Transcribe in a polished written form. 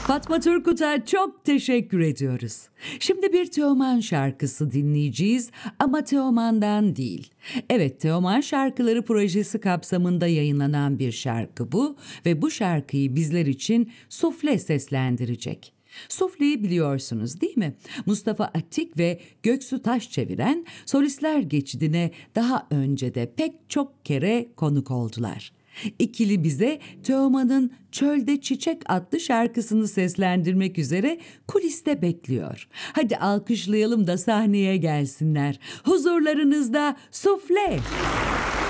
Fatma Turgut'a çok teşekkür ediyoruz. Şimdi bir Teoman şarkısı dinleyeceğiz ama Teoman'dan değil. Evet, Teoman Şarkıları projesi kapsamında yayınlanan bir şarkı bu ve bu şarkıyı bizler için Sufle seslendirecek. Sufle'yi biliyorsunuz değil mi? Mustafa Atik ve Göksu Taşçeviren Solistler Geçidi'ne daha önce de pek çok kere konuk oldular. İkili bize Teoman'ın Çölde Çiçek adlı şarkısını seslendirmek üzere kuliste bekliyor. Hadi alkışlayalım da sahneye gelsinler. Huzurlarınızda Sufle.